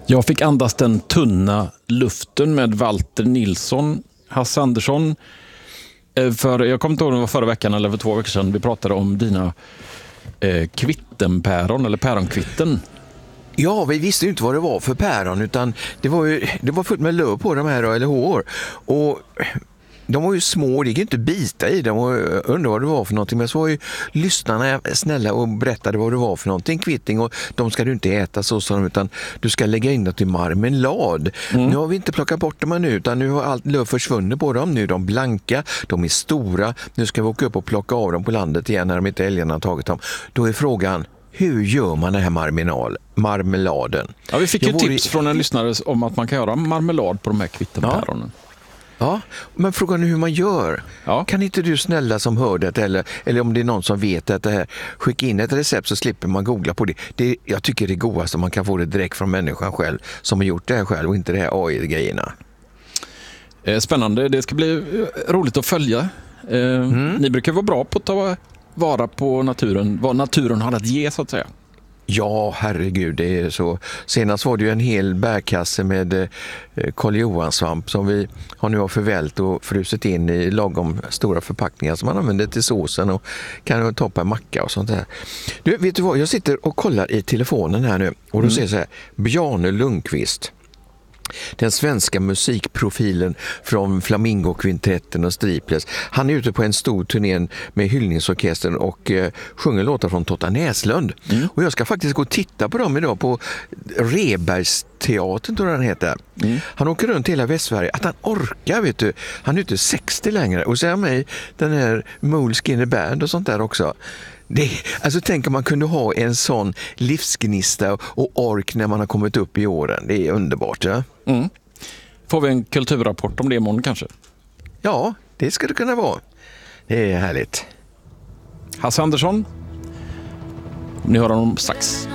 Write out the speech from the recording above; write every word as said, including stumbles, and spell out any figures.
Jag fick andas den tunna luften med Walter Nilsson, Hasse Andersson. För, jag kommer inte ihåg om det var förra veckan eller för två veckor sedan. Vi pratade om dina eh, kvittenpäron eller päronkvitten. Ja, vi visste ju inte vad det var för päron, utan det var ju det var fullt med löv på de här, eller hår. Och de var ju små, det gick inte bita i dem och undra vad det var för någonting. Men så var ju lyssnarna snälla och berättade vad det var för någonting, kvitting. Och de ska du inte äta så, så utan du ska lägga in det i marmelad. Mm. Nu har vi inte plockat bort dem nu, utan nu har allt löv försvunnit på dem. Nu är de blanka, de är stora. Nu ska vi åka upp och plocka av dem på landet igen när de inte älgarna har tagit dem. Då är frågan, hur gör man den här marmelad, marmeladen? Ja, vi fick ju tips i... från en lyssnare om att man kan göra marmelad på de här kvittenpäronen. Ja. Ja, men frågan är hur man gör. Ja. Kan inte du snälla som hör det, eller, eller om det är någon som vet att det här, skicka in ett recept så slipper man googla på det. det jag tycker det är godast om man kan få det direkt från människan själv som har gjort det här själv och inte det här A I-grejerna. Spännande, det ska bli roligt att följa. Mm. Ni brukar vara bra på att ta vara på naturen, vad naturen har att ge så att säga. Ja, herregud, det är så. Senast var det ju en hel bärkasse med eh, Karl Johan-svamp som vi har nu har förvält och frusit in i lagom stora förpackningar som man använder till såsen och kan ta på en macka och sånt där. Du, vet du vad, jag sitter och kollar i telefonen här nu och då mm. ser jag så här, Bjarne Lundqvist. Den svenska musikprofilen från Flamingo-kvintetten och Striplers. Han är ute på en stor turné med hyllningsorkestern och eh, sjunger låtar från Totta Näslund. Mm. Och jag ska faktiskt gå och titta på dem idag på Rebergsteatern, tror jag den heter. Mm. Han åker runt hela Västsverige. Att han orkar, vet du. Han är inte sextio längre. Och så är med den här Moleskine Band och sånt där också. Det, alltså tänk om man kunde ha en sån livsgnista och ork när man har kommit upp i åren. Det är underbart, ja? Mm. Får vi en kulturrapport om det imorgon kanske? Ja, det skulle det kunna vara. Det är härligt. Hasse Andersson, ni hör honom strax.